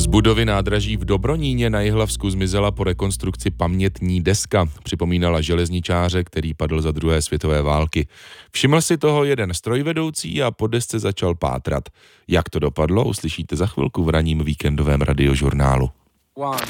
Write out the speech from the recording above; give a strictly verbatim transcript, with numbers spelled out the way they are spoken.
Z budovy nádraží v Dobroníně na Jihlavsku zmizela po rekonstrukci pamětní deska. Připomínala železničáře, který padl za druhé světové války. Všiml si toho jeden strojvedoucí a po desce začal pátrat. Jak to dopadlo, uslyšíte za chvilku v ranním víkendovém radiožurnálu. One,